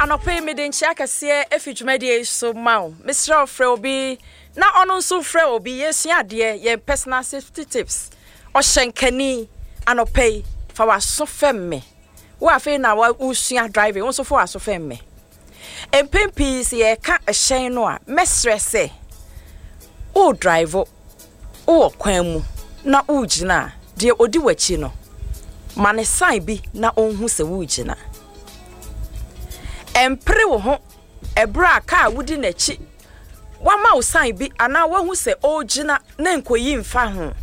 anope me den chia kase efidwumadie so maw Mr. Obi na ono nso frɛ obi yesua de ye personal safety tips o hyenkani anope fa waso femme wo afi na wa usua driving won so fa waso femme empempi se ye ka ehyen no a mesrese o drive o kwan mu na o gina de odi wachi no mane sign bi na onhu se wo gina empre wo ho ebra ka wudi nachi wama wo sign bi ana wahu se o gina na nkoyi mfa ho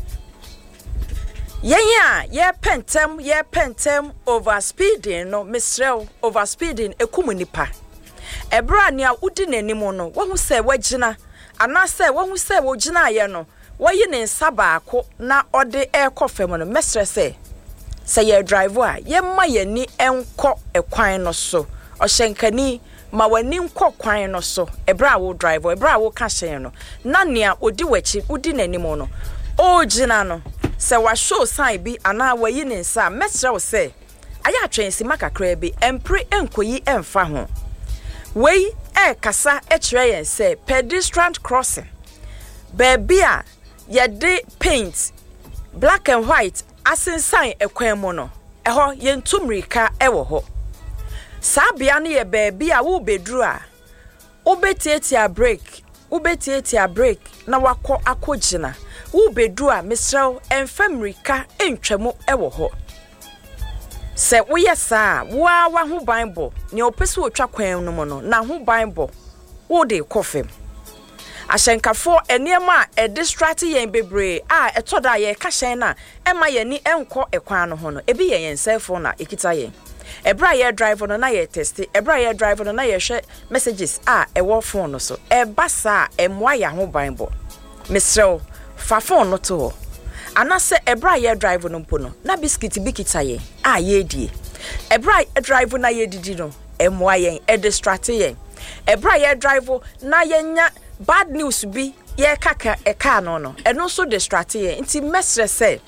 ye pentem overspeeding no misrel overspeeding ekumunipa ebra nia wudi nanimo no wahu se wagina ana se wahu se wo gina ye no wayi ne nsa baako na ode ekofem no mesrese se ye driver ye ma ye ni enko ekwan no so ohyenkani ma wani nkọ kwan no so ebra wo driver ebra wo ka hyen no na nea odi wachi udi nanimo no o gina no se wa show sign bi ana wayi ne nsa mesra wo se aya atwensi makakra bi empre enkoyi emfa ho wei kasa ekire yen se pedestrian crossing baby a ye de paint black and white asensan ekwan mu no eho ye ntumrika ewo ho sabia ne ye baby a wo bedru a obetietia break na wakọ akogina wo bedru a misrel enfamrika entwemu ewo ho se wo yesa wa ho bible ne opese otwa kwan no mo no na ho bible wo de kofem ahyenkafo eniema distract yen bebre a etoda ye ka hyen na ema ye ni enko ekwan no ho no ebi ye yen cell phone na ekita yen ebra ye driver no na ye test ebra ye driver no na ye hwe messages ewo phone no so basa emwa ya ho bible misrel fa phone no to anase ebra ye driver no mpo no na biscuit bikita ye ye die ebra driver na ye didi no emwa yen distract yen ebra ye driver na ye nya bad news bi ye kaka eka no eno so distract yen nti mesre se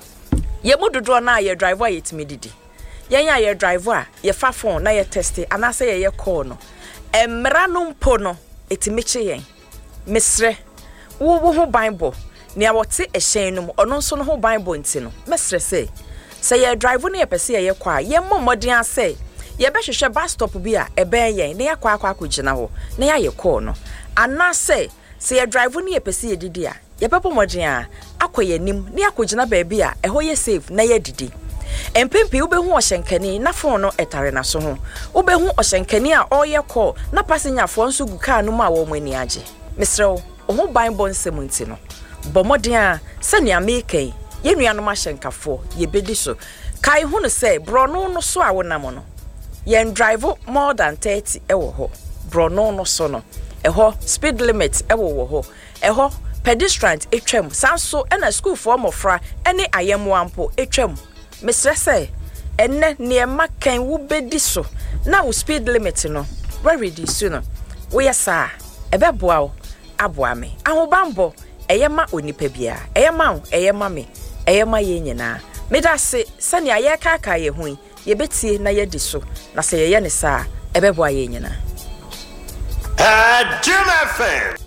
ye mododo na ye driver ye timididi yenya ye driver ye fa phone na ye test anase ye call no emra no mpo no etimiche yen mesre wo ho bible ne awote ehyen no ono nso no ho bible nti no mesre se ye driver na ye pese ye kwa ye momodin ase ye be hwehwe bus stop bi a ebe yen ne yakwa akogina ho na ye call no anase se ye driver na ye pese ye didi a ye pepo modin a akoyanim ne akogina ba bi a eho ye safe na ye didi empempi ubehu ohyenkani na phone no etare na so ho ubehu ohyenkani a oye call na passenger fo nso gu car no ma wo mani age misrew oho bible nsemunti no bomodin a sania meken ye nuanom ahyenkafo ye bedi so kai hu no se brono no so a wonam no ye drive more than 30 ewo ho brono no so no eho speed limit ewo ho eho pedestrian etwam sanso na school for mofra ene ayemo ampo etwam mesrese enne niema kan wo bedi so na wo speed limit no we reduce no wo yesa ebeboa wo aboa me ahobambo eyema onipa bia eyema me eyema ye nyina medase sane aye kaka ye hu ye betie na ye di so na se ye ne sa ebeboa ye nyina Jim FM